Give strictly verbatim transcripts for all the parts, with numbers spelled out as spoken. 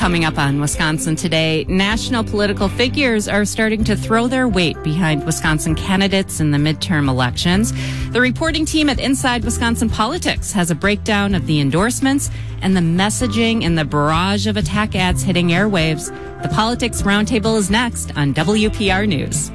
Coming up on Wisconsin Today, national political figures are starting to throw their weight behind Wisconsin candidates in the midterm elections. The reporting team at Inside Wisconsin Politics has a breakdown of the endorsements and the messaging and the barrage of attack ads hitting airwaves. The Politics Roundtable is next on W P R News.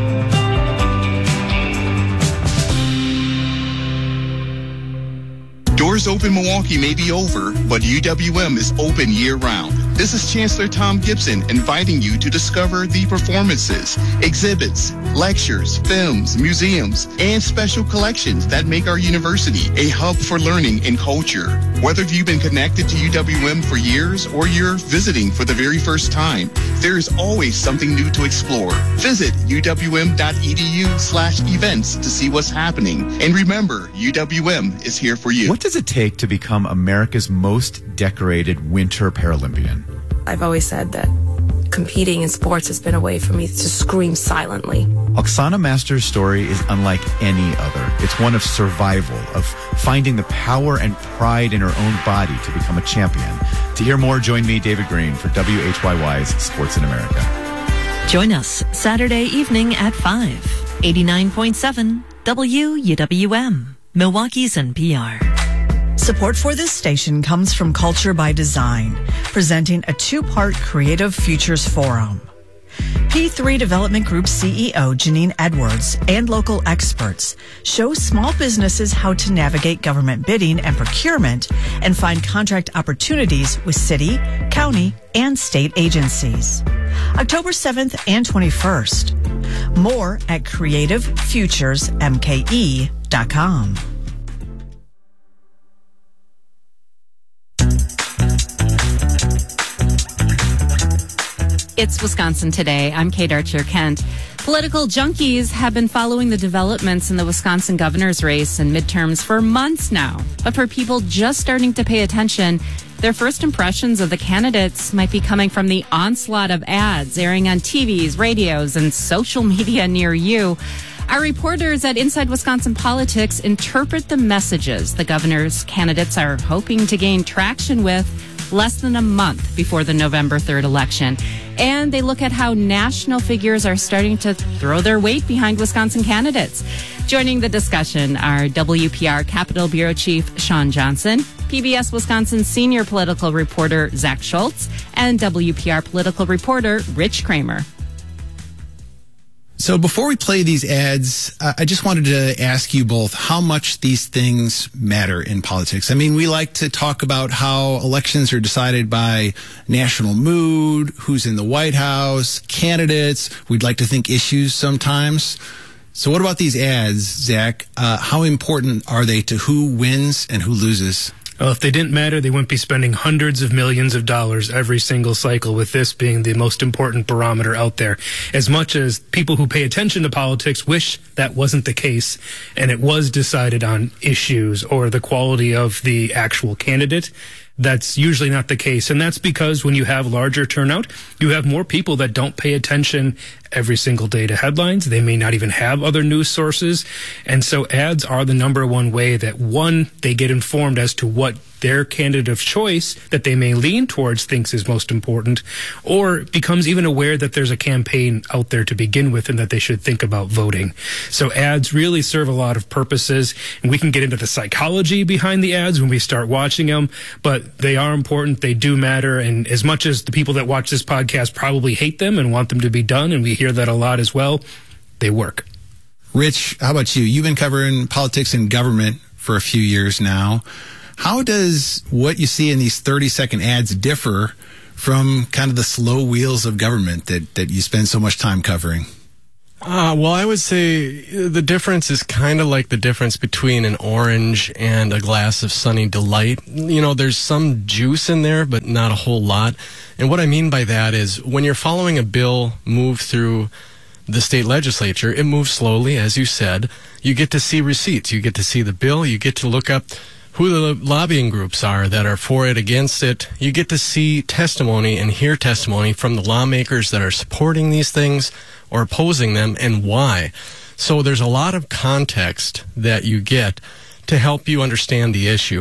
Doors Open Milwaukee may be over, but U W M is open year-round. This is Chancellor Tom Gibson inviting you to discover the performances, exhibits, lectures, films, museums, and special collections that make our university a hub for learning and culture. Whether you've been connected to U W M for years or you're visiting for the very first time, there is always something new to explore. Visit uwm.edu slash events to see what's happening. And remember, U W M is here for you. What does it take to become America's most decorated Winter Paralympian? I've always said that competing in sports has been a way for me to scream silently. Oksana Master's story is unlike any other. It's one of survival, of finding the power and pride in her own body to become a champion. To hear more, join me, David Green, for W H Y Y's Sports in America. Join us Saturday evening at five. eighty-nine point seven W U W M, Milwaukee's N P R. Support for this station comes from Culture by Design, presenting a two-part Creative Futures Forum. P three Development Group C E O Janine Edwards and local experts show small businesses how to navigate government bidding and procurement and find contract opportunities with city, county, and state agencies. October seventh and twenty-first. More at creative futures m k e dot com. It's Wisconsin Today. I'm Kate Archer-Kent. Political junkies have been following the developments in the Wisconsin governor's race and midterms for months now. But for people just starting to pay attention, their first impressions of the candidates might be coming from the onslaught of ads airing on T Vs, radios, and social media near you. Our reporters at Inside Wisconsin Politics interpret the messages the governor's candidates are hoping to gain traction with less than a month before the November third election. And they look at how national figures are starting to throw their weight behind Wisconsin candidates. Joining the discussion are W P R Capitol Bureau Chief Sean Johnson, P B S Wisconsin senior political reporter Zach Schultz, and W P R political reporter Rich Kramer. So before we play these ads, uh, I just wanted to ask you both how much these things matter in politics. I mean, we like to talk about how elections are decided by national mood, who's in the White House, candidates. We'd like to think issues sometimes. So what about these ads, Zach? Uh, how important are they to who wins and who loses? Well, if they didn't matter, they wouldn't be spending hundreds of millions of dollars every single cycle, with this being the most important barometer out there. As much as people who pay attention to politics wish that wasn't the case, and it was decided on issues or the quality of the actual candidate, that's usually not the case. And that's because when you have larger turnout, you have more people that don't pay attention every single day to headlines. They may not even have other news sources. And so ads are the number one way that, one, they get informed as to what their candidate of choice that they may lean towards thinks is most important, or becomes even aware that there's a campaign out there to begin with and that they should think about voting. So ads really serve a lot of purposes, and we can get into the psychology behind the ads when we start watching them, but they are important. They do matter. And as much as the people that watch this podcast probably hate them and want them to be done, and we hear that a lot as well, they work. Rich, how about you? You've been covering politics and government for a few years now. How does what you see in these thirty-second ads differ from kind of the slow wheels of government that, that you spend so much time covering? Uh, well, I would say the difference is kind of like the difference between an orange and a glass of Sunny Delight. You know, there's some juice in there, but not a whole lot. And what I mean by that is when you're following a bill move through the state legislature, it moves slowly, as you said. You get to see receipts. You get to see the bill. You get to look up who the lobbying groups are that are for it, against it. You get to see testimony and hear testimony from the lawmakers that are supporting these things or opposing them, and why. So there's a lot of context that you get to help you understand the issue.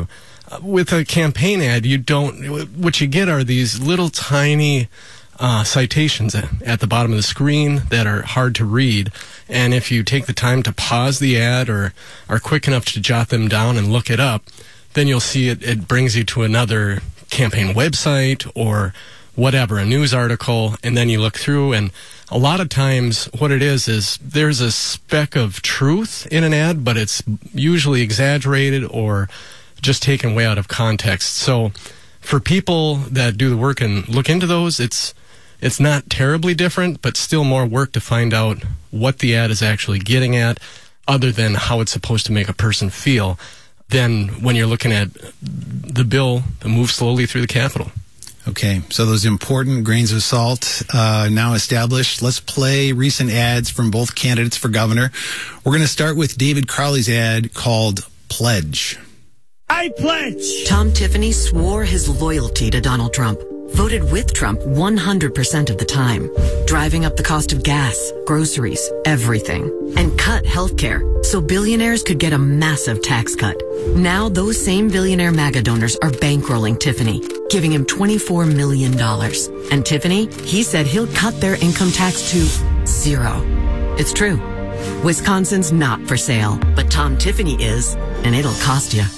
with a campaign ad, you don't, what you get are these little tiny uh, citations at, at the bottom of the screen that are hard to read. And if you take the time to pause the ad or are quick enough to jot them down and look it up, then you'll see it, it brings you to another campaign website or whatever, a news article, and then you look through, and a lot of times what it is is there's a speck of truth in an ad, but it's usually exaggerated or just taken way out of context. So for people that do the work and look into those, it's it's not terribly different, but still more work to find out what the ad is actually getting at, other than how it's supposed to make a person feel, than when you're looking at the bill that moves slowly through the Capitol. Okay, so those important grains of salt uh, now established. Let's play recent ads from both candidates for governor. We're going to start with David Crowley's ad called Pledge. I pledge! Tom Tiffany swore his loyalty to Donald Trump, voted with Trump one hundred percent of the time, driving up the cost of gas, groceries, everything, and cut health care so billionaires could get a massive tax cut. Now those same billionaire MAGA donors are bankrolling Tiffany, giving him twenty-four million dollars. And Tiffany, he said he'll cut their income tax to zero. It's true. Wisconsin's not for sale, but Tom Tiffany is, and it'll cost you.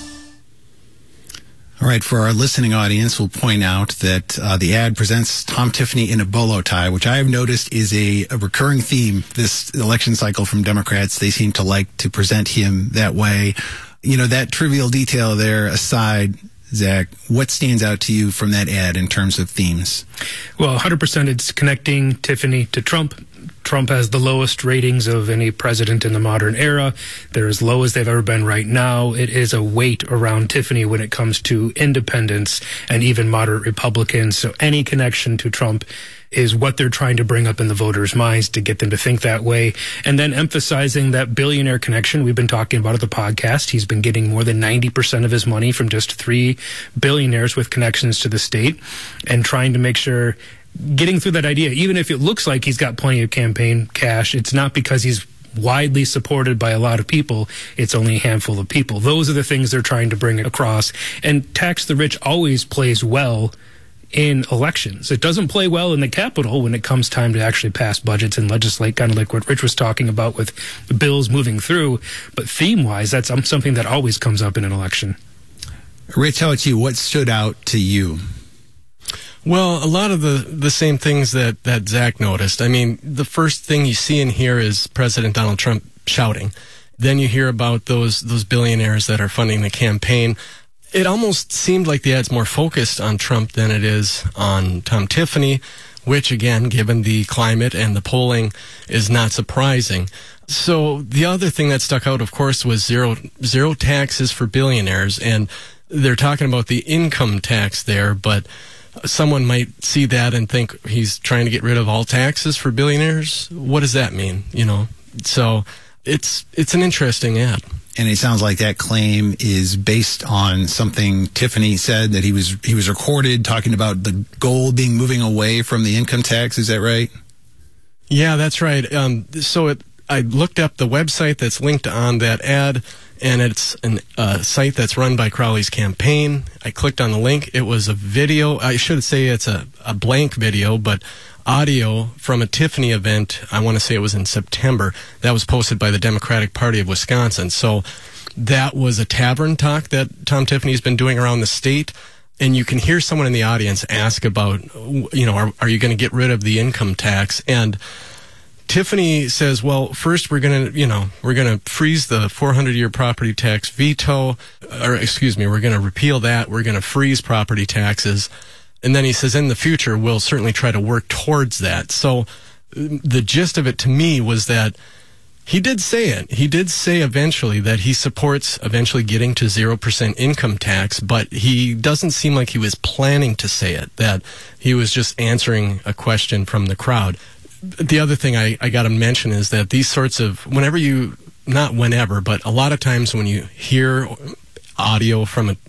All right, for our listening audience, we'll point out that uh, the ad presents Tom Tiffany in a bolo tie, which I have noticed is a, a recurring theme this election cycle from Democrats. They seem to like to present him that way. You know, that trivial detail there aside, Zach, what stands out to you from that ad in terms of themes? Well, one hundred percent it's connecting Tiffany to Trump. Trump has the lowest ratings of any president in the modern era. They're as low as they've ever been right now. It is a weight around Tiffany when it comes to independents and even moderate Republicans. So any connection to Trump is what they're trying to bring up in the voters' minds to get them to think that way. And then emphasizing that billionaire connection we've been talking about at the podcast. He's been getting more than ninety percent of his money from just three billionaires with connections to the state, and trying to make sure getting through that idea, even if it looks like he's got plenty of campaign cash, it's not because he's widely supported by a lot of people. It's only a handful of people. Those are the things they're trying to bring across. And tax the rich always plays well in elections. It doesn't play well in the Capitol when it comes time to actually pass budgets and legislate, kind of like what Rich was talking about with bills moving through. But theme-wise, that's something that always comes up in an election. Rich, how about you? What stood out to you? Well, a lot of the, the same things that, that Zach noticed. I mean, the first thing you see in here is President Donald Trump shouting. Then you hear about those those billionaires that are funding the campaign. It almost seemed like the ad's more focused on Trump than it is on Tom Tiffany, which, again, given the climate and the polling, is not surprising. So the other thing that stuck out, of course, was zero zero taxes for billionaires. And they're talking about the income tax there, but someone might see that and think he's trying to get rid of all taxes for billionaires. What does that mean? You know, so it's it's an interesting ad. And it sounds like that claim is based on something Tiffany said, that he was he was recorded talking about the goal being moving away from the income tax. Is that right? Yeah, that's right. Um, so it, I looked up the website that's linked on that ad, and it's a uh, site that's run by Crowley's campaign. I clicked on the link. It was a video. I should say it's a, a blank video, but audio from a Tiffany event. I want to say it was in September. That was posted by the Democratic Party of Wisconsin. So that was a tavern talk that Tom Tiffany's been doing around the state. And you can hear someone in the audience ask about, you know, are, are you going to get rid of the income tax? And Tiffany says, well, first we're going to, you know, we're going to freeze the four hundred year property tax veto, or excuse me, we're going to repeal that. We're going to freeze property taxes. And then he says, in the future, we'll certainly try to work towards that. So the gist of it to me was that he did say it. He did say eventually that he supports eventually getting to zero percent income tax, but he doesn't seem like he was planning to say it, that he was just answering a question from the crowd. The other thing I, I got to mention is that these sorts of, whenever you, not whenever, but a lot of times when you hear audio from a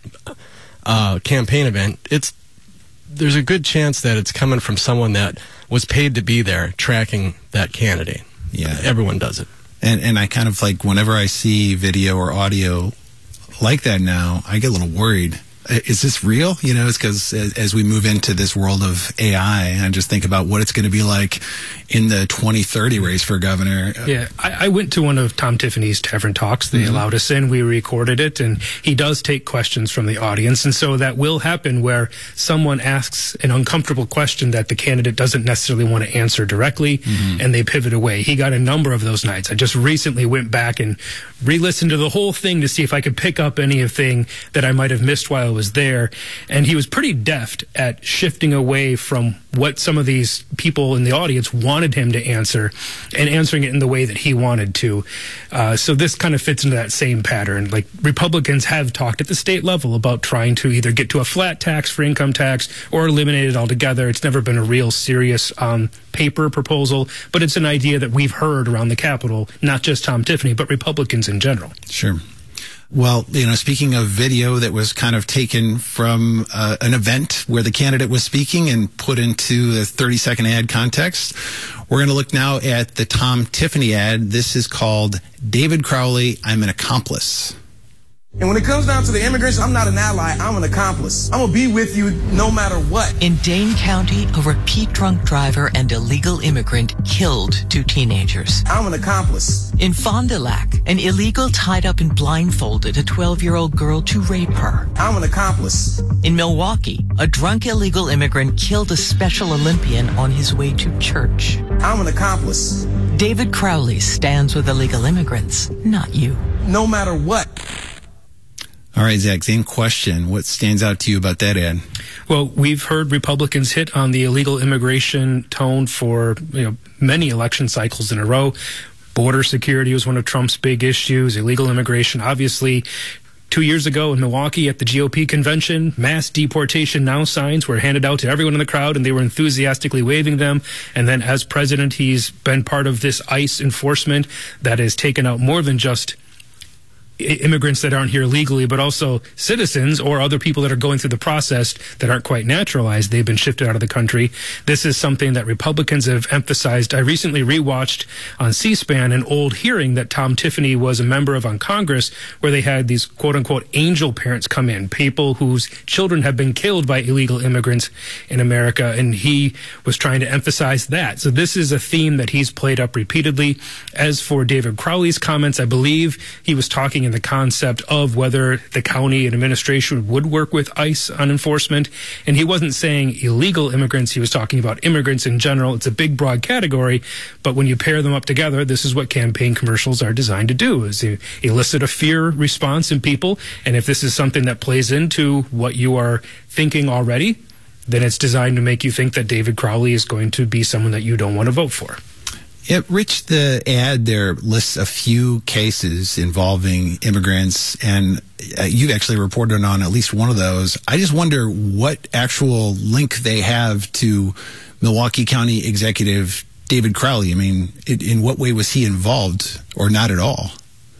uh, campaign event, it's there's a good chance that it's coming from someone that was paid to be there tracking that candidate. Yeah. Everyone does it. And and I kind of like, whenever I see video or audio like that now, I get a little worried. is this real? You know, it's because as, as we move into this world of A I, and I just think about what it's going to be like in the twenty thirty race for governor. Yeah, I, I went to one of Tom Tiffany's Tavern Talks. They mm-hmm. allowed us in. We recorded it, and he does take questions from the audience. And so that will happen where someone asks an uncomfortable question that the candidate doesn't necessarily want to answer directly, mm-hmm. and they pivot away. He got a number of those nights. I just recently went back and re-listened to the whole thing to see if I could pick up anything that I might have missed while I was there. And he was pretty deft at shifting away from what some of these people in the audience wanted him to answer and answering it in the way that he wanted to. Uh, so this kind of fits into that same pattern. Like, Republicans have talked at the state level about trying to either get to a flat tax for income tax or eliminate it altogether. It's never been a real serious um, paper proposal, but it's an idea that we've heard around the Capitol, not just Tom Tiffany, but Republicans in general. Sure. Well, you know, speaking of video that was kind of taken from uh, an event where the candidate was speaking and put into a thirty second ad context, we're going to look now at the Tom Tiffany ad. This is called David Crowley, I'm an Accomplice. And when it comes down to the immigrants, I'm not an ally, I'm an accomplice. I'm gonna be with you no matter what. In Dane County, a repeat drunk driver and illegal immigrant killed two teenagers. I'm an accomplice. In Fond du Lac, an illegal tied up and blindfolded a twelve-year-old girl to rape her. I'm an accomplice. In Milwaukee, a drunk illegal immigrant killed a Special Olympian on his way to church. I'm an accomplice. David Crowley stands with illegal immigrants, not you. No matter what. All right, Zach, same question. What stands out to you about that ad? Well, we've heard Republicans hit on the illegal immigration tone for, you know, many election cycles in a row. Border security was one of Trump's big issues. Illegal immigration, obviously. Two years ago in Milwaukee at the G O P convention, mass deportation now signs were handed out to everyone in the crowd, and they were enthusiastically waving them. And then as president, he's been part of this ICE enforcement that has taken out more than just immigrants that aren't here legally, but also citizens or other people that are going through the process that aren't quite naturalized. They've been shifted out of the country. This is something that Republicans have emphasized. I recently rewatched on C-SPAN an old hearing that Tom Tiffany was a member of on Congress, where they had these quote-unquote angel parents come in, people whose children have been killed by illegal immigrants in America, and he was trying to emphasize that. So this is a theme that he's played up repeatedly. As for David Crowley's comments, I believe he was talking in the concept of whether the county and administration would work with ICE on enforcement. And he wasn't saying illegal immigrants. He was talking about immigrants in general. It's a big, broad category. But when you pair them up together, this is what campaign commercials are designed to do, is to elicit a fear response in people. And if this is something that plays into what you are thinking already, then it's designed to make you think that David Crowley is going to be someone that you don't want to vote for. Yeah, Rich, the ad there lists a few cases involving immigrants, and uh, you've actually reported on at least one of those. I just wonder what actual link they have to Milwaukee County Executive David Crowley. I mean, it, in what way was he involved, or not at all?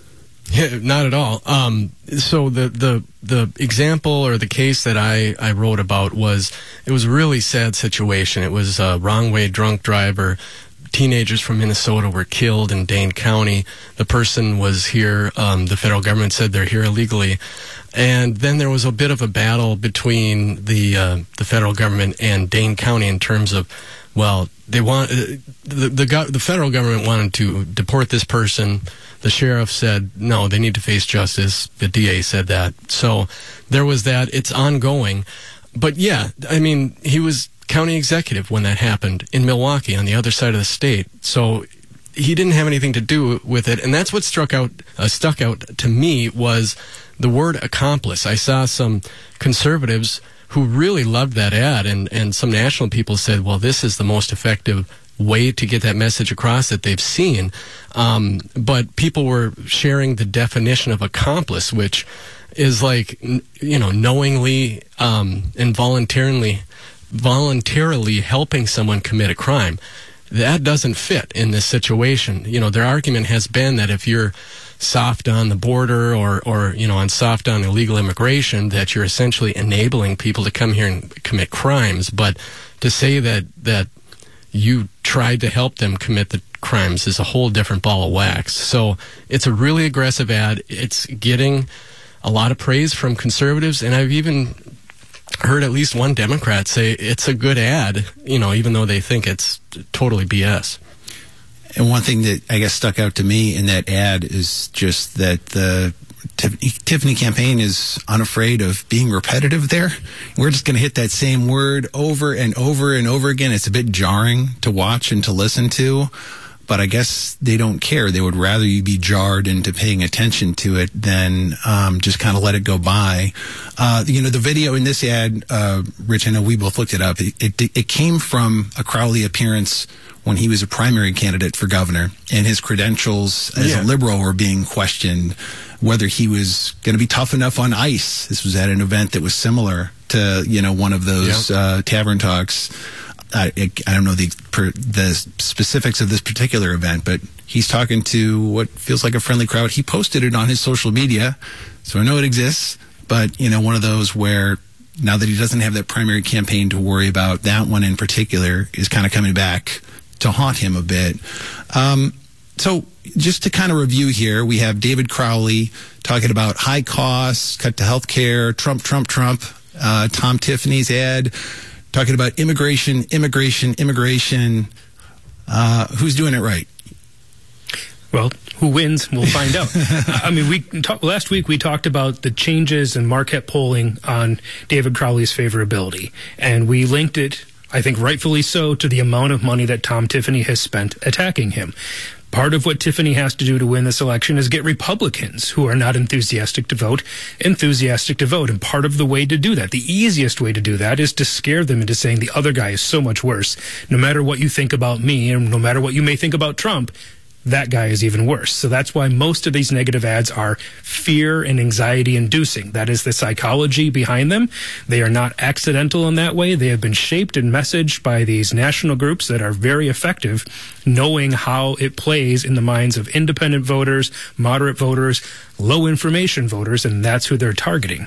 Yeah, not at all. Um, so the, the the example or the case that I, I wrote about was, it was a really sad situation. It was a wrong way drunk driver. Teenagers from Minnesota were killed in Dane County. The person was here. Um, the federal government said they're here illegally. And then there was a bit of a battle between the uh, the federal government and Dane County in terms of, well, they want uh, the the, go- the federal government wanted to deport this person. The sheriff said no, they need to face justice. The D A said that. So there was that. It's ongoing. But yeah, I mean, he was county executive when that happened in Milwaukee on the other side of the state. So he didn't have anything to do with it. And that's what struck out, uh, stuck out to me was the word accomplice. I saw some conservatives who really loved that ad, and, and some national people said, well, this is the most effective way to get that message across that they've seen. Um, but people were sharing the definition of accomplice, which is like, you know, knowingly um, and voluntarily voluntarily helping someone commit a crime. That doesn't fit in this situation. You know, their argument has been that if you're soft on the border or, or, you know, on soft on illegal immigration, that you're essentially enabling people to come here and commit crimes. But to say that, that you tried to help them commit the crimes is a whole different ball of wax. So it's a really aggressive ad. It's getting a lot of praise from conservatives, and I've even heard at least one Democrat say it's a good ad, you know, even though they think it's totally B S. And one thing that I guess stuck out to me in that ad is just that the Tiffany, Tiffany campaign is unafraid of being repetitive there. We're just going to hit that same word over and over and over again. It's a bit jarring to watch and to listen to, but I guess they don't care. They would rather you be jarred into paying attention to it than um, just kind of let it go by. Uh, you know, the video in this ad, uh, Rich, I know we both looked it up. It, it, it came from a Crowley appearance when he was a primary candidate for governor, and his credentials as Yeah. a liberal were being questioned, whether he was going to be tough enough on ice. This was at an event that was similar to, you know, one of those Yep. uh, tavern talks. I, I don't know the per, the specifics of this particular event, but he's talking to what feels like a friendly crowd. He posted it on his social media, so I know it exists. But, you know, one of those where now that he doesn't have that primary campaign to worry about, that one in particular is kind of coming back to haunt him a bit. Um, so just to kind of review here, we have David Crowley talking about high costs, cut to health care, Trump, Trump, Trump, uh, Tom Tiffany's ad, talking about immigration, immigration, immigration. Uh, who's doing it right? Well, who wins, we'll find out. I mean, we talk, last week we talked about the changes in Marquette polling on David Crowley's favorability, and we linked it, I think rightfully so, to the amount of money that Tom Tiffany has spent attacking him. Part of what Tiffany has to do to win this election is get Republicans who are not enthusiastic to vote, enthusiastic to vote. And part of the way to do that, the easiest way to do that, is to scare them into saying the other guy is so much worse. No matter what you think about me, and no matter what you may think about Trump, that guy is even worse. So that's why most of these negative ads are fear and anxiety inducing. That is the psychology behind them. They are not accidental in that way. They have been shaped and messaged by these national groups that are very effective, knowing how it plays in the minds of independent voters, moderate voters, low information voters, and that's who they're targeting.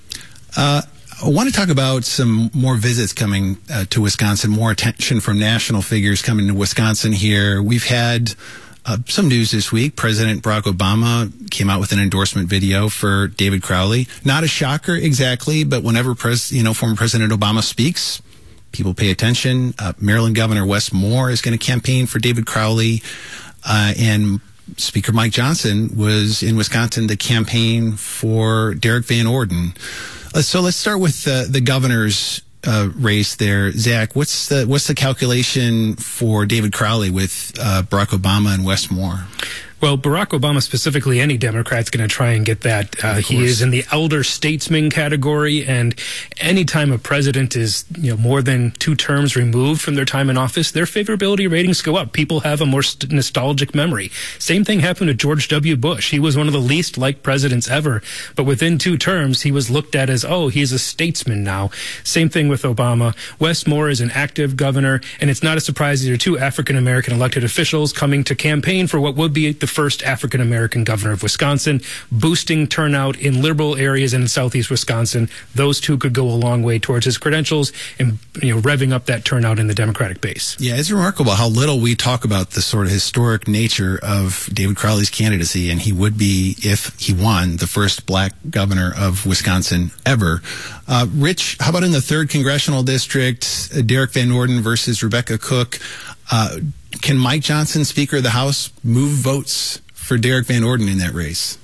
Uh, I want to talk about some more visits coming uh, to Wisconsin, more attention from national figures coming to Wisconsin here. We've had Uh, some news this week. President Barack Obama came out with an endorsement video for David Crowley. Not a shocker exactly, but whenever pres- you know, former President Obama speaks, people pay attention. Uh, Maryland Governor Wes Moore is going to campaign for David Crowley, uh, and Speaker Mike Johnson was in Wisconsin to campaign for Derek Van Orden. Uh, so let's start with uh, the governor's Uh, race there. Zach, what's the what's the calculation for David Crowley with uh, Barack Obama and Wes Moore? Well, Barack Obama specifically, any Democrat's going to try and get that. Uh, he is in the elder statesman category, and anytime a president is, you know, more than two terms removed from their time in office, their favorability ratings go up. People have a more st- nostalgic memory. Same thing happened to George W. Bush. He was one of the least liked presidents ever, but within two terms, he was looked at as, oh, he's a statesman now. Same thing with Obama. Wes Moore is an active governor, and it's not a surprise these are two African-American elected officials coming to campaign for what would be the first African-American governor of Wisconsin, boosting turnout in liberal areas and in southeast Wisconsin. Those two could go a long way towards his credentials and, you know, revving up that turnout in the Democratic base. Yeah, it's remarkable how little we talk about the sort of historic nature of David Crowley's candidacy, and he would be, if he won, the first black governor of Wisconsin ever. Uh, Rich, how about in the third congressional district, uh, Derek Van Orden versus Rebecca Cook? Uh, Can Mike Johnson, Speaker of the House, move votes for Derek Van Orden in that race?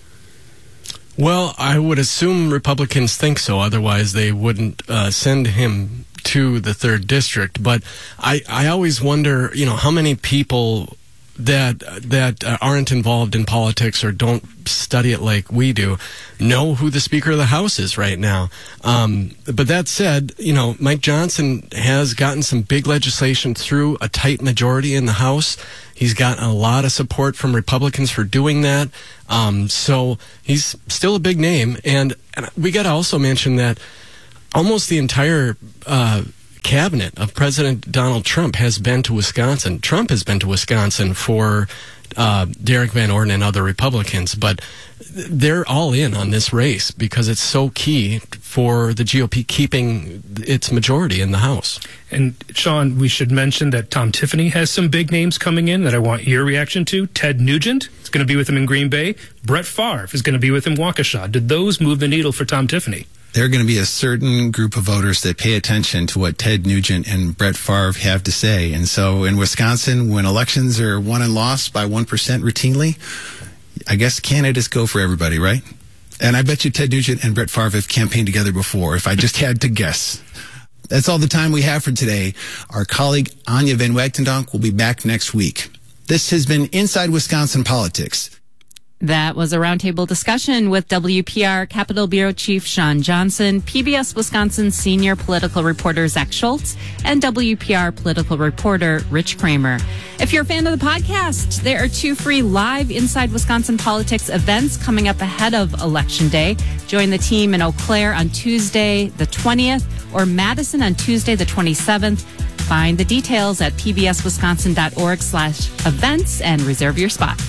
Well, I would assume Republicans think so. Otherwise, they wouldn't uh, send him to the third district. But I, I always wonder, you know, how many people that that uh, aren't involved in politics or don't study it like we do know who the Speaker of the House is right now. Um, but that said, you know, Mike Johnson has gotten some big legislation through a tight majority in the House. He's gotten a lot of support from Republicans for doing that. Um, so he's still a big name. And, and we got to also mention that almost the entire uh, cabinet of President Donald Trump has been to Wisconsin. Trump has been to Wisconsin for uh, Derek Van Orden and other Republicans, but they're all in on this race because it's so key for the G O P keeping its majority in the House. And Sean, we should mention that Tom Tiffany has some big names coming in that I want your reaction to. Ted Nugent is going to be with him in Green Bay. Brett Favre is going to be with him in Waukesha. Did those move the needle for Tom Tiffany? There are going to be a certain group of voters that pay attention to what Ted Nugent and Brett Favre have to say. And so in Wisconsin, when elections are won and lost by one percent routinely, I guess candidates go for everybody, right? And I bet you Ted Nugent and Brett Favre have campaigned together before, if I just had to guess. That's all the time we have for today. Our colleague Anya Van Wagtendonk will be back next week. This has been Inside Wisconsin Politics. That was a roundtable discussion with W P R Capitol Bureau Chief Sean Johnson, P B S Wisconsin senior political reporter Zach Schultz, and W P R political reporter Rich Kramer. If you're a fan of the podcast, there are two free live Inside Wisconsin Politics events coming up ahead of Election Day. Join the team in Eau Claire on Tuesday the twentieth or Madison on Tuesday the twenty-seventh. Find the details at pbswisconsin.org slash events and reserve your spot.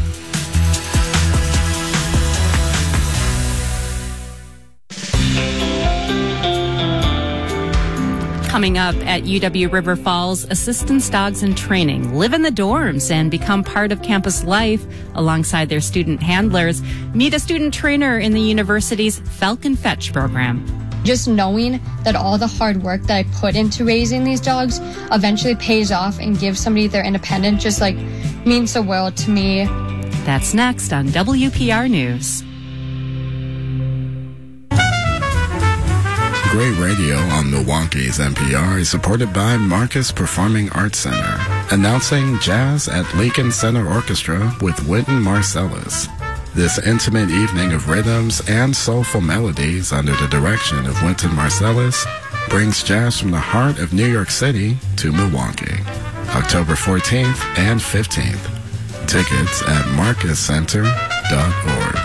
Coming up at U W River Falls, assistance dogs in training live in the dorms and become part of campus life alongside their student handlers. Meet a student trainer in the university's Falcon Fetch program. Just knowing that all the hard work that I put into raising these dogs eventually pays off and gives somebody their independence just like means the world to me. That's next on W P R News. Great radio on Milwaukee's N P R is supported by Marcus Performing Arts Center, announcing Jazz at Lincoln Center Orchestra with Wynton Marsalis. This intimate evening of rhythms and soulful melodies under the direction of Wynton Marsalis brings jazz from the heart of New York City to Milwaukee. October fourteenth and fifteenth. Tickets at marcus center dot org.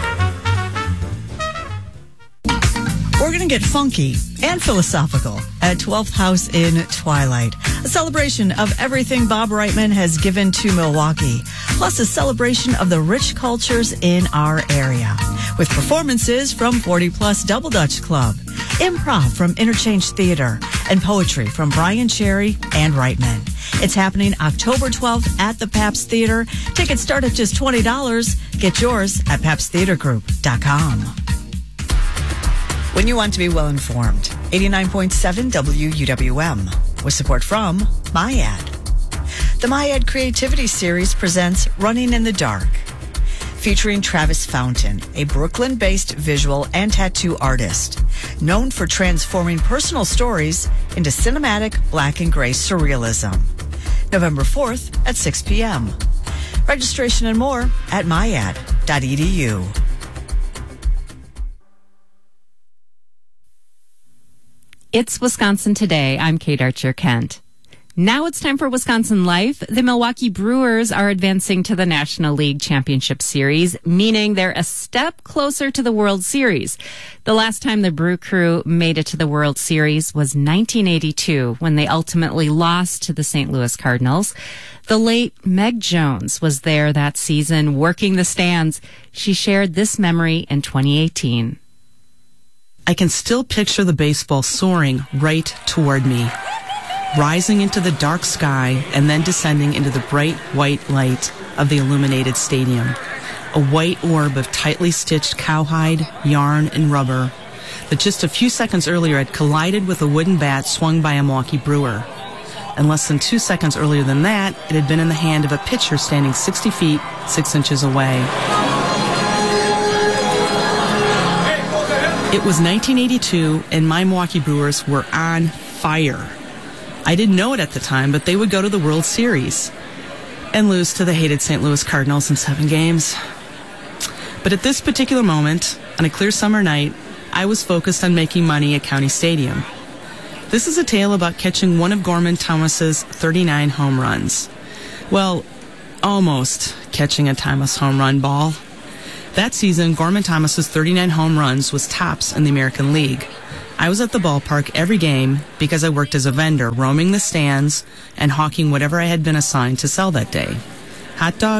We're going to get funky and philosophical at twelfth House in Twilight, a celebration of everything Bob Reitman has given to Milwaukee, plus a celebration of the rich cultures in our area, with performances from forty plus Double Dutch Club, improv from Interchange Theater, and poetry from Brian Cherry and Reitman. It's happening October twelfth at the Pabst Theater. Tickets start at just twenty dollars. Get yours at pabst theater group dot com. When you want to be well informed, eighty-nine point seven W U W M, with support from MyAd. The MyAd Creativity Series presents Running in the Dark, featuring Travis Fountain, a Brooklyn-based visual and tattoo artist, known for transforming personal stories into cinematic black and gray surrealism. November fourth at six p.m. Registration and more at my ad dot e d u. It's Wisconsin Today. I'm Kate Archer Kent. Now it's time for Wisconsin Life. The Milwaukee Brewers are advancing to the National League Championship Series, meaning they're a step closer to the World Series. The last time the Brew Crew made it to the World Series was nineteen eighty-two, when they ultimately lost to the Saint Louis Cardinals. The late Meg Jones was there that season, working the stands. She shared this memory in twenty eighteen. I can still picture the baseball soaring right toward me, rising into the dark sky and then descending into the bright white light of the illuminated stadium. A white orb of tightly stitched cowhide, yarn, and rubber that just a few seconds earlier had collided with a wooden bat swung by a Milwaukee brewer. And less than two seconds earlier than that, it had been in the hand of a pitcher standing sixty feet, six inches away. It was nineteen eighty-two, and my Milwaukee Brewers were on fire. I didn't know it at the time, but they would go to the World Series and lose to the hated Saint Louis Cardinals in seven games. But at this particular moment, on a clear summer night, I was focused on making money at County Stadium. This is a tale about catching one of Gorman Thomas's thirty-nine home runs. Well, almost catching a Thomas home run ball. That season, Gorman Thomas's thirty-nine home runs was tops in the American League. I was at the ballpark every game because I worked as a vendor, roaming the stands and hawking whatever I had been assigned to sell that day. Hot dogs,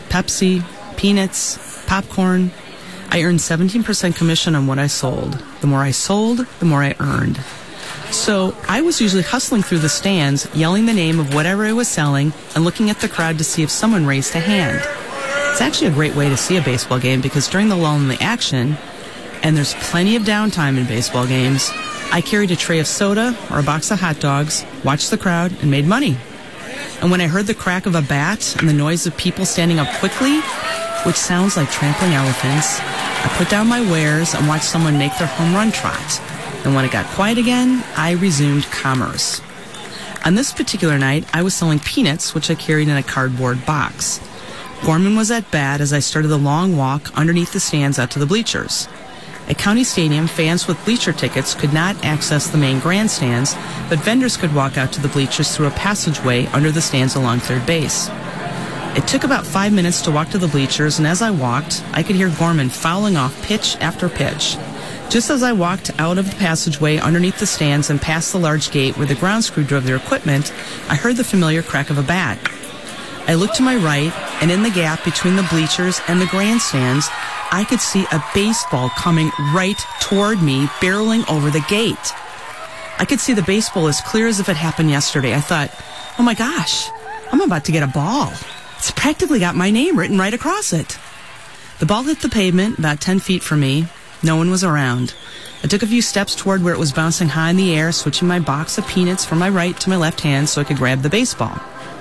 Pepsi, peanuts, popcorn. I earned seventeen percent commission on what I sold. The more I sold, the more I earned. So I was usually hustling through the stands, yelling the name of whatever I was selling, and looking at the crowd to see if someone raised a hand. It's actually a great way to see a baseball game because during the lull in the action, and there's plenty of downtime in baseball games, I carried a tray of soda or a box of hot dogs, watched the crowd, and made money. And when I heard the crack of a bat and the noise of people standing up quickly, which sounds like trampling elephants, I put down my wares and watched someone make their home run trot. And when it got quiet again, I resumed commerce. On this particular night, I was selling peanuts, which I carried in a cardboard box. Gorman was at bat as I started the long walk underneath the stands out to the bleachers. At County Stadium, fans with bleacher tickets could not access the main grandstands, but vendors could walk out to the bleachers through a passageway under the stands along third base. It took about five minutes to walk to the bleachers, and as I walked, I could hear Gorman fouling off pitch after pitch. Just as I walked out of the passageway underneath the stands and past the large gate where the grounds crew drove their equipment, I heard the familiar crack of a bat. I looked to my right, and in the gap between the bleachers and the grandstands, I could see a baseball coming right toward me, barreling over the gate. I could see the baseball as clear as if it happened yesterday. I thought, oh my gosh, I'm about to get a ball. It's practically got my name written right across it. The ball hit the pavement about ten feet from me. No one was around. I took a few steps toward where it was bouncing high in the air, switching my box of peanuts from my right to my left hand so I could grab the baseball.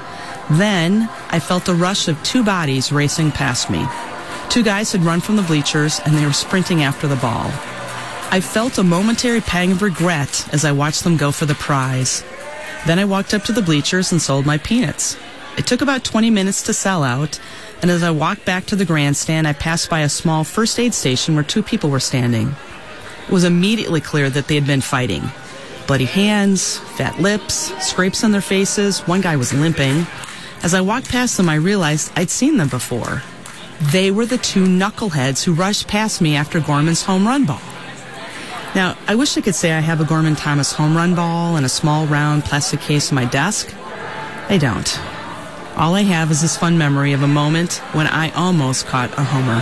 Then, I felt a rush of two bodies racing past me. Two guys had run from the bleachers, and they were sprinting after the ball. I felt a momentary pang of regret as I watched them go for the prize. Then I walked up to the bleachers and sold my peanuts. It took about twenty minutes to sell out, and as I walked back to the grandstand, I passed by a small first aid station where two people were standing. It was immediately clear that they had been fighting. Bloody hands, fat lips, scrapes on their faces. One guy was limping. As I walked past them, I realized I'd seen them before. They were the two knuckleheads who rushed past me after Gorman's home run ball. Now, I wish I could say I have a Gorman Thomas home run ball in a small round plastic case on my desk. I don't. All I have is this fun memory of a moment when I almost caught a homer.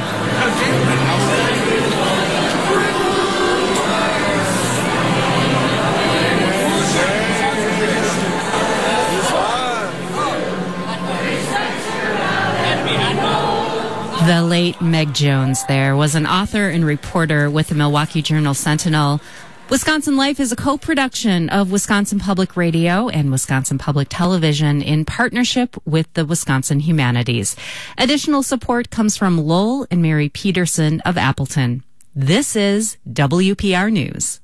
The late Meg Jones there was an author and reporter with the Milwaukee Journal-Sentinel. Wisconsin Life is a co-production of Wisconsin Public Radio and Wisconsin Public Television in partnership with the Wisconsin Humanities. Additional support comes from Lowell and Mary Peterson of Appleton. This is W P R News.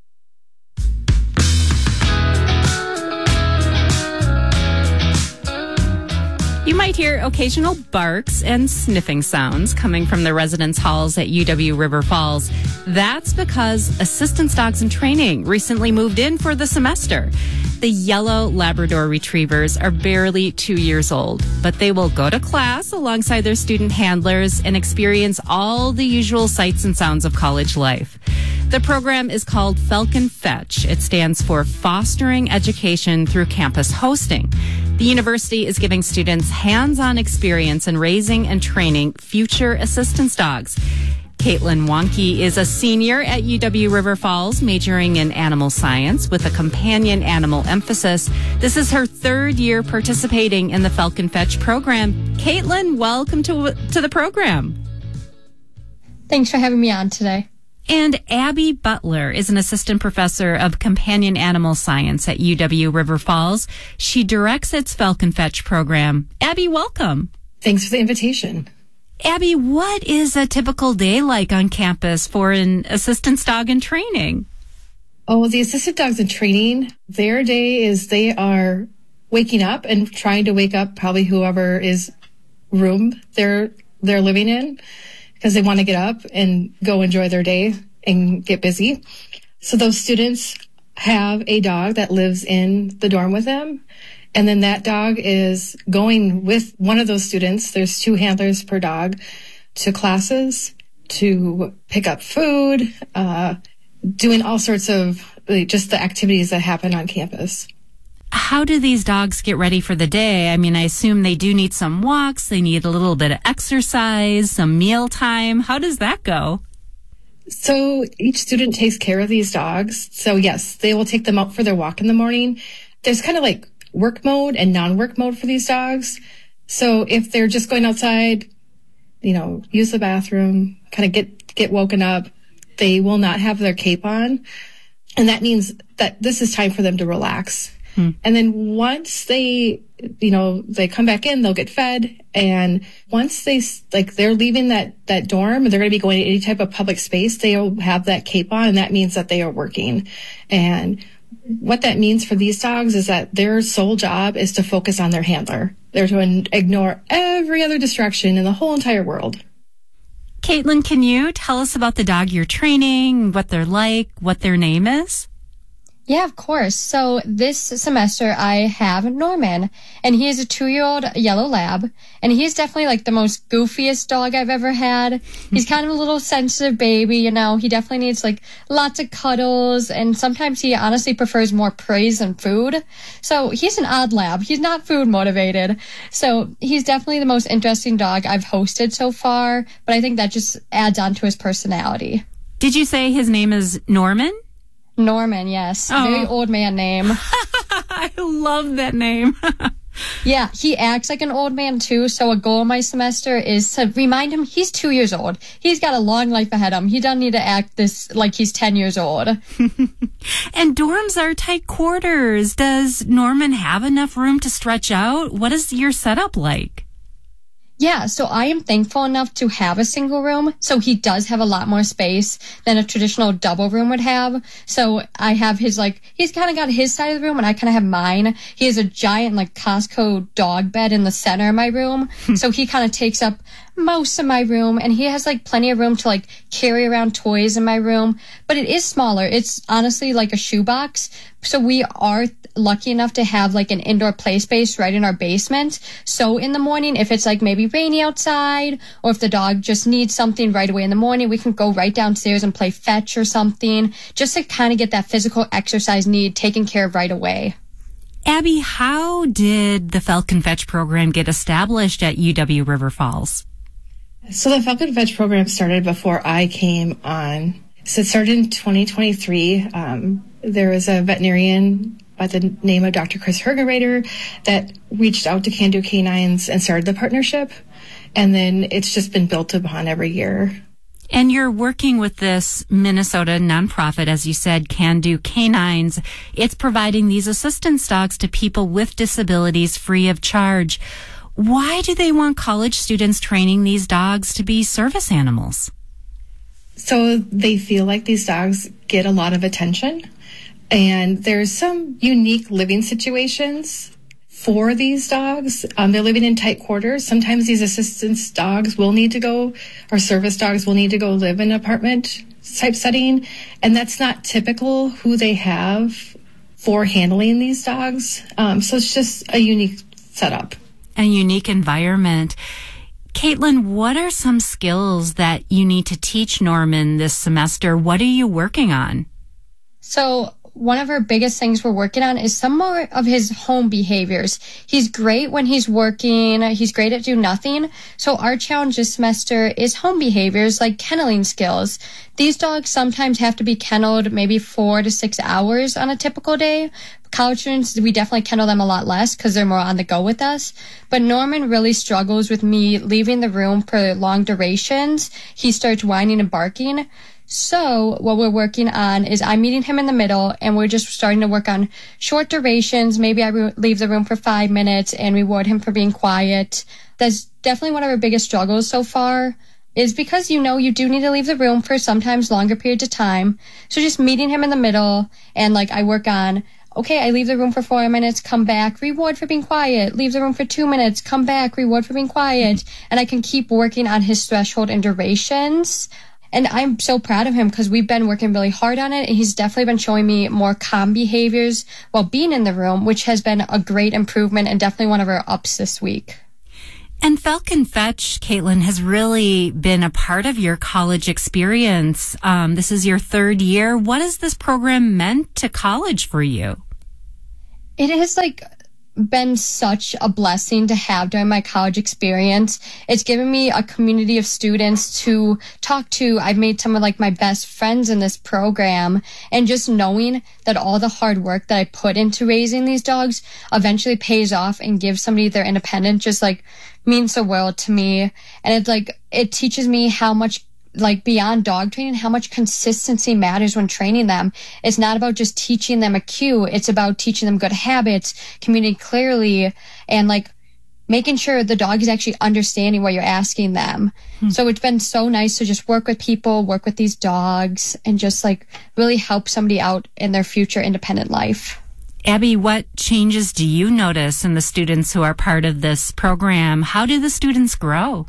You might hear occasional barks and sniffing sounds coming from the residence halls at U W River Falls. That's because assistance dogs in training recently moved in for the semester. The yellow Labrador retrievers are barely two years old, but they will go to class alongside their student handlers and experience all the usual sights and sounds of college life. The program is called Falcon Fetch. It stands for Fostering Education Through Campus Hosting. The university is giving students hands-on experience in raising and training future assistance dogs. Caitlin Wonke is a senior at U W River Falls, majoring in animal science with a companion animal emphasis. This is her third year participating in the Falcon Fetch program. Caitlin, welcome to, to the program. Thanks for having me on today. And Abby Butler is an assistant professor of companion animal science at U W River Falls. She directs its Falcon Fetch program. Abby, welcome. Thanks for the invitation. Abby, what is a typical day like on campus for an assistance dog in training? Oh, the assistant dogs in training, their day is they are waking up and trying to wake up probably whoever is room they're they're living in, because they want to get up and go enjoy their day and get busy. So those students have a dog that lives in the dorm with them. And then that dog is going with one of those students. There's two handlers per dog to classes, to pick up food, uh, doing all sorts of like, just the activities that happen on campus. how do these dogs get ready for the day? I mean, I assume they do need some walks. They need a little bit of exercise, some meal time. How does that go? So each student takes care of these dogs. So yes, they will take them out for their walk in the morning. There's kind of like work mode and non-work mode for these dogs. So if they're just going outside, you know, use the bathroom, kind of get, get woken up, they will not have their cape on. And that means that this is time for them to relax. Hmm. And then once they, you know, they come back in, they'll get fed. And once they, like, they're leaving that, that dorm and they're going to be going to any type of public space, they'll have that cape on, and that means that they are working. And what that means for these dogs is that their sole job is to focus on their handler. They're to ignore every other distraction in the whole entire world. Caitlin, can you tell us about the dog you're training, what they're like, what their name is? Yeah, of course. So this semester I have Norman, and he is a two-year-old yellow lab, and he's definitely like the most goofiest dog I've ever had. He's kind of a little sensitive baby, you know. He definitely needs like lots of cuddles, and sometimes he honestly prefers more praise than food. So he's an odd lab. He's not food motivated. So he's definitely the most interesting dog I've hosted so far, but I think that just adds on to his personality. Did you say his name is Norman? Norman, yes. Oh. Very old man name. I love that name. Yeah, he acts like an old man too, so a goal of my semester is to remind him he's two years old. He's got a long life ahead of him. He doesn't need to act this like he's ten years old. And dorms are tight quarters. Does Norman have enough room to stretch out? What is your setup like? Yeah, so I am thankful enough to have a single room, so he does have a lot more space than a traditional double room would have. So I have his, like, he's kind of got his side of the room, and I kind of have mine. He has a giant, like, Costco dog bed in the center of my room, so he kind of takes up most of my room, and he has, like, plenty of room to, like, carry around toys in my room, but it is smaller. It's honestly like a shoebox, so we are lucky enough to have like an indoor play space right in our basement. So in the morning, if it's like maybe rainy outside, or if the dog just needs something right away in the morning, we can go right downstairs and play fetch or something, just to kind of get that physical exercise need taken care of right away. Abby, how did the Falcon Fetch program get established at U W River Falls? So the Falcon Fetch program started before I came on. So it started in twenty twenty-three. Um, there was a veterinarian by the name of Doctor Chris Hergenrader that reached out to Can Do Canines and started the partnership. And then it's just been built upon every year. And you're working with this Minnesota nonprofit, as you said, Can Do Canines. It's providing these assistance dogs to people with disabilities free of charge. Why do they want college students training these dogs to be service animals? So they feel like these dogs get a lot of attention. And there's some unique living situations for these dogs. Um, they're living in tight quarters. Sometimes these assistance dogs will need to go, or service dogs will need to go live in an apartment type setting. And that's not typical who they have for handling these dogs. Um, so it's just a unique setup. A unique environment. Caitlin, what are some skills that you need to teach Norman this semester? What are you working on? So one of our biggest things we're working on is some more of his home behaviors. He's great when he's working. He's great at do nothing. So our challenge this semester is home behaviors like kenneling skills. These dogs sometimes have to be kenneled maybe four to six hours on a typical day. College students, we definitely kennel them a lot less because they're more on the go with us. But Norman really struggles with me leaving the room for long durations. He starts whining and barking. So what we're working on is I'm meeting him in the middle, and we're just starting to work on short durations. Maybe I re- leave the room for five minutes and reward him for being quiet. That's definitely one of our biggest struggles so far, is because, you know, you do need to leave the room for sometimes longer periods of time. So just meeting him in the middle, and like I work on, okay, I leave the room for four minutes, come back, reward for being quiet. Leave the room for two minutes, come back, reward for being quiet. And I can keep working on his threshold and durations. And I'm so proud of him because we've been working really hard on it. And he's definitely been showing me more calm behaviors while being in the room, which has been a great improvement and definitely one of our ups this week. And Falcon Fetch, Caitlin, has really been a part of your college experience. Um, this is your third year. What has this program meant to college for you? It has like been such a blessing to have during my college experience. It's given me a community of students to talk to. I've made some of like my best friends in this program, and just knowing that all the hard work that I put into raising these dogs eventually pays off and gives somebody their independence just like means the world to me. And it's like, it teaches me how much, like beyond dog training, how much consistency matters when training them. It's not about just teaching them a cue. It's about teaching them good habits, communicating clearly, and like making sure the dog is actually understanding what you're asking them. Hmm. So it's been so nice to just work with people, work with these dogs, and just like really help somebody out in their future independent life. Abby, what changes do you notice in the students who are part of this program? How do the students grow?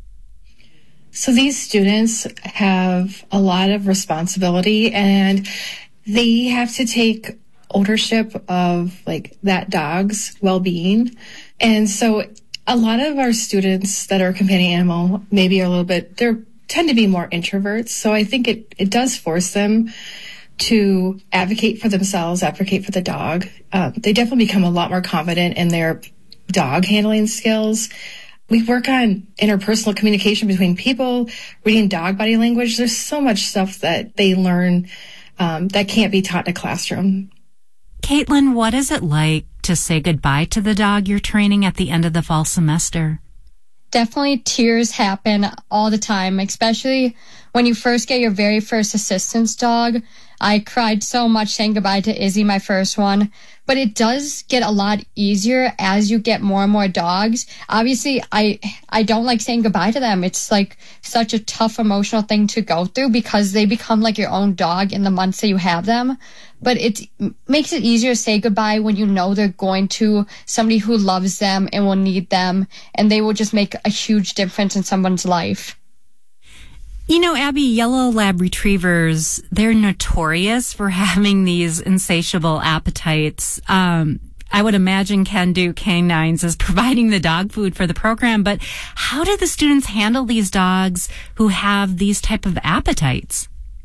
So these students have a lot of responsibility, and they have to take ownership of like that dog's well-being. And so a lot of our students that are companion animal maybe are a little bit, they tend to be more introverts. So I think it, it does force them to advocate for themselves, advocate for the dog. Uh, they definitely become a lot more confident in their dog handling skills. We work on interpersonal communication between people, reading dog body language. There's so much stuff that they learn um, that can't be taught in a classroom. Caitlin, what is it like to say goodbye to the dog you're training at the end of the fall semester? Definitely tears happen all the time, especially when you first get your very first assistance dog. I cried so much saying goodbye to Izzy, my first one. But it does get a lot easier as you get more and more dogs. Obviously, I I don't like saying goodbye to them. It's like such a tough emotional thing to go through because they become like your own dog in the months that you have them. But it makes it easier to say goodbye when you know they're going to somebody who loves them and will need them, and they will just make a huge difference in someone's life. You know, Abby, yellow lab retrievers, they're notorious for having these insatiable appetites. Um, I would imagine Can Do Canines is providing the dog food for the program, but how do the students handle these dogs who have these type of appetites?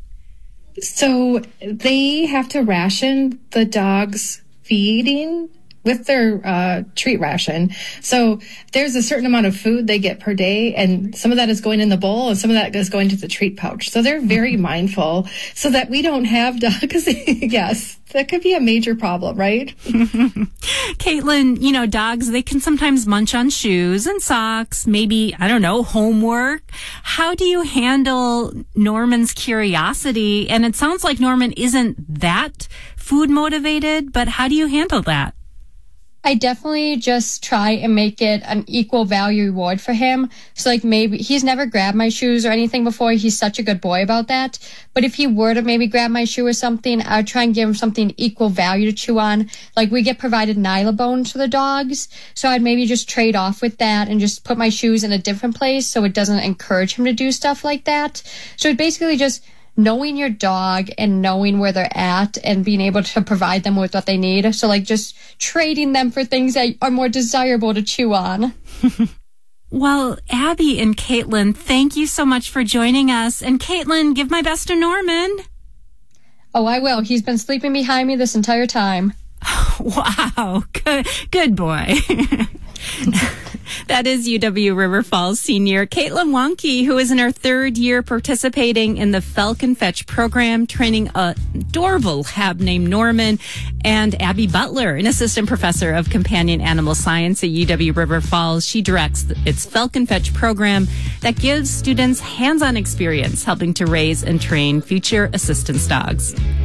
So they have to ration the dog's feeding with their uh, treat ration. So there's a certain amount of food they get per day, and some of that is going in the bowl and some of that is going to the treat pouch. So they're very mm-hmm. mindful so that we don't have dogs. Yes, that could be a major problem, right? Caitlin, you know, dogs, they can sometimes munch on shoes and socks, maybe, I don't know, homework. How do you handle Norman's curiosity? And it sounds like Norman isn't that food motivated, but how do you handle that? I definitely just try and make it an equal value reward for him. So like maybe he's never grabbed my shoes or anything before. He's such a good boy about that. But if he were to maybe grab my shoe or something, I would try and give him something equal value to chew on. Like we get provided Nyla bones for the dogs. So I'd maybe just trade off with that and just put my shoes in a different place so it doesn't encourage him to do stuff like that. So it basically just knowing your dog and knowing where they're at and being able to provide them with what they need. So like just trading them for things that are more desirable to chew on. Well, Abby and Caitlin, thank you so much for joining us. And Caitlin, give my best to Norman. Oh, I will. He's been sleeping behind me this entire time. Wow. Good, good boy. That is U W River Falls senior Caitlin Wonke, who is in her third year participating in the Falcon Fetch program, training a adorable lab named Norman, and Abby Butler, an assistant professor of companion animal science at U W River Falls. She directs its Falcon Fetch program that gives students hands-on experience helping to raise and train future assistance dogs.